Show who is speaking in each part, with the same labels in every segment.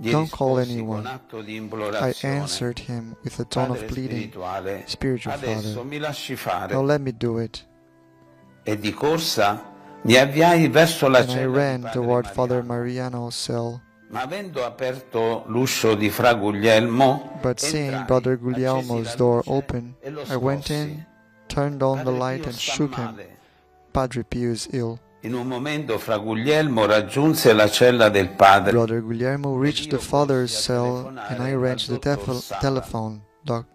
Speaker 1: Don't call anyone.
Speaker 2: Atto di
Speaker 1: I
Speaker 2: implorazione.
Speaker 1: answered him with a tone of
Speaker 2: Padre
Speaker 1: pleading,
Speaker 2: spirituale,
Speaker 1: Spiritual
Speaker 2: adesso
Speaker 1: Father,
Speaker 2: mi lasci fare.
Speaker 1: now let me do it.
Speaker 2: E di corsa mi avviai verso la
Speaker 1: And I
Speaker 2: cella di
Speaker 1: ran
Speaker 2: padre
Speaker 1: toward Father
Speaker 2: Mariano.
Speaker 1: Mariano's cell,
Speaker 2: Ma avendo aperto l'uscio di Fra Guglielmo,
Speaker 1: but seeing
Speaker 2: entrai,
Speaker 1: Brother
Speaker 2: accesi
Speaker 1: Guglielmo's
Speaker 2: la
Speaker 1: door
Speaker 2: luce
Speaker 1: open,
Speaker 2: e lo
Speaker 1: I went
Speaker 2: scossi.
Speaker 1: in, turned on the
Speaker 2: Padre
Speaker 1: light
Speaker 2: Pio
Speaker 1: and
Speaker 2: sta
Speaker 1: shook him.
Speaker 2: male.
Speaker 1: Padre Pio is ill.
Speaker 2: In un momento Fra Guglielmo raggiunse la cella del padre.
Speaker 1: Brother Guglielmo reached the father's cell, and I ran to the telephone.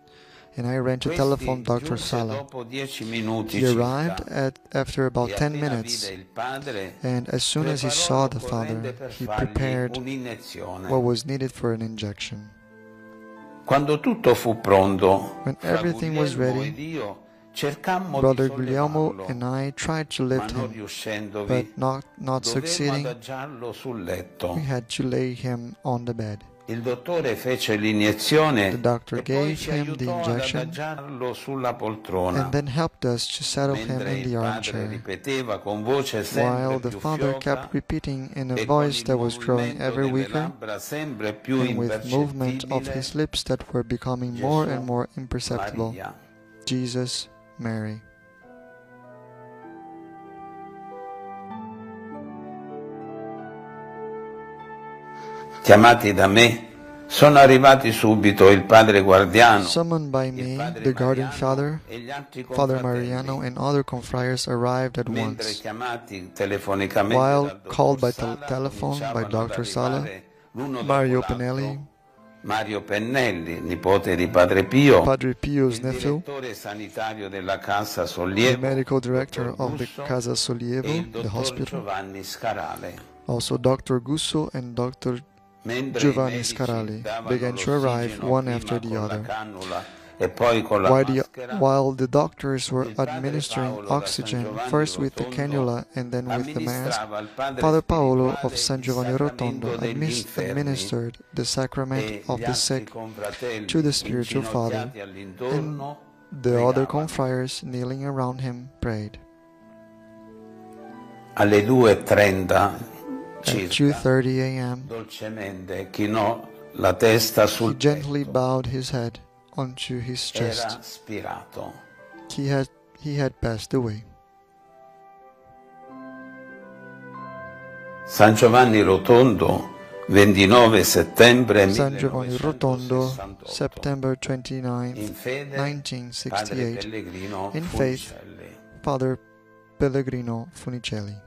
Speaker 1: Dr. Sala.
Speaker 2: Dopo 10 minuti
Speaker 1: He arrived
Speaker 2: circa,
Speaker 1: after about
Speaker 2: e
Speaker 1: 10
Speaker 2: appena
Speaker 1: minutes,
Speaker 2: vide il padre,
Speaker 1: and as soon as he
Speaker 2: preparò
Speaker 1: saw the
Speaker 2: l'occorrente
Speaker 1: father,
Speaker 2: per
Speaker 1: he
Speaker 2: fargli
Speaker 1: prepared
Speaker 2: un'iniezione.
Speaker 1: what was needed for an injection.
Speaker 2: Quando tutto fu pronto,
Speaker 1: When
Speaker 2: Fra
Speaker 1: everything was
Speaker 2: Guglielmo
Speaker 1: ready,
Speaker 2: ed io cercammo
Speaker 1: Brother
Speaker 2: di
Speaker 1: Guglielmo
Speaker 2: sollevarlo,
Speaker 1: and I tried to
Speaker 2: ma
Speaker 1: lift
Speaker 2: non
Speaker 1: him,
Speaker 2: riuscendovi,
Speaker 1: but not
Speaker 2: dovemmo
Speaker 1: succeeding.
Speaker 2: adagiarlo sul letto.
Speaker 1: We had to lay him on the bed.
Speaker 2: Il dottore fece l'iniezione
Speaker 1: The doctor
Speaker 2: e poi
Speaker 1: gave
Speaker 2: ci
Speaker 1: him the
Speaker 2: aiutò ad
Speaker 1: injection
Speaker 2: adagiarlo sulla poltrona,
Speaker 1: and then helped us to settle him
Speaker 2: mentre
Speaker 1: in the
Speaker 2: il padre
Speaker 1: armchair,
Speaker 2: ripeteva con voce sempre
Speaker 1: while the
Speaker 2: più
Speaker 1: father
Speaker 2: fioca
Speaker 1: kept repeating in a
Speaker 2: e con
Speaker 1: voice
Speaker 2: il
Speaker 1: that was growing
Speaker 2: movimento
Speaker 1: ever
Speaker 2: delle
Speaker 1: weaker
Speaker 2: labbra sempre più
Speaker 1: and with movement of
Speaker 2: impercettibile:
Speaker 1: his lips that were becoming more and
Speaker 2: Gesù,
Speaker 1: more imperceptible.
Speaker 2: Maria.
Speaker 1: Jesus, Mary.
Speaker 2: Chiamati da me, sono arrivati subito il padre guardiano,
Speaker 1: Summoned by
Speaker 2: il
Speaker 1: me,
Speaker 2: padre
Speaker 1: the guardian
Speaker 2: Mariano
Speaker 1: father,
Speaker 2: e gli altri
Speaker 1: Father
Speaker 2: confratelli.
Speaker 1: Mariano, and other confriars arrived at
Speaker 2: Mentre
Speaker 1: once.
Speaker 2: chiamati telefonicamente
Speaker 1: While
Speaker 2: dal
Speaker 1: called by
Speaker 2: dottor Sala,
Speaker 1: telephone by
Speaker 2: cominciavano ad
Speaker 1: Dr. Sala,
Speaker 2: arrivare l'uno
Speaker 1: Mario
Speaker 2: dopo l'altro:
Speaker 1: Pennelli,
Speaker 2: Mario Pennelli, nipote di Padre Pio,
Speaker 1: Padre Pio's
Speaker 2: il
Speaker 1: nephew,
Speaker 2: direttore sanitario della Casa
Speaker 1: the
Speaker 2: Sollievo,
Speaker 1: medical director
Speaker 2: dottor
Speaker 1: of the
Speaker 2: Gusso,
Speaker 1: Casa
Speaker 2: e
Speaker 1: Sollievo,
Speaker 2: il
Speaker 1: the
Speaker 2: dottor
Speaker 1: hospital,
Speaker 2: Giovanni Scarale.
Speaker 1: also Dr. Gusso and Dr.
Speaker 2: Mentre
Speaker 1: Giovanni
Speaker 2: i medici
Speaker 1: Scarali
Speaker 2: davano
Speaker 1: began to arrive
Speaker 2: l'ossigeno
Speaker 1: one
Speaker 2: prima
Speaker 1: after the
Speaker 2: con la
Speaker 1: other.
Speaker 2: cannula e poi con la
Speaker 1: While
Speaker 2: maschera,
Speaker 1: while the doctors were
Speaker 2: il padre
Speaker 1: administering
Speaker 2: Paolo da San
Speaker 1: oxygen,
Speaker 2: Giovanni
Speaker 1: first with the
Speaker 2: Rotondo
Speaker 1: cannula and then with the mask,
Speaker 2: amministrava al padre
Speaker 1: Father Paolo
Speaker 2: spirituale
Speaker 1: of San
Speaker 2: il
Speaker 1: Giovanni
Speaker 2: sacramento
Speaker 1: Rotondo
Speaker 2: degli infermi,
Speaker 1: administered the sacrament
Speaker 2: e
Speaker 1: of
Speaker 2: gli
Speaker 1: the
Speaker 2: altri
Speaker 1: sick
Speaker 2: confratelli
Speaker 1: to the spiritual father,
Speaker 2: inginocchiati all'intorno
Speaker 1: the other
Speaker 2: pregavano.
Speaker 1: confriars kneeling around him prayed.
Speaker 2: Alle 2:30
Speaker 1: At
Speaker 2: circa,
Speaker 1: 2:30 a.m.,
Speaker 2: dolcemente chinò la testa
Speaker 1: he
Speaker 2: sul
Speaker 1: gently
Speaker 2: petto.
Speaker 1: bowed his head onto his chest.
Speaker 2: Era spirato.
Speaker 1: He had passed away.
Speaker 2: San Giovanni Rotondo, 29 settembre
Speaker 1: San Giovanni Rotondo,
Speaker 2: 1968.
Speaker 1: September 29,
Speaker 2: In fede, Padre
Speaker 1: 1968.
Speaker 2: Pellegrino
Speaker 1: In faith,
Speaker 2: Funicelli.
Speaker 1: Father Pellegrino Funicelli.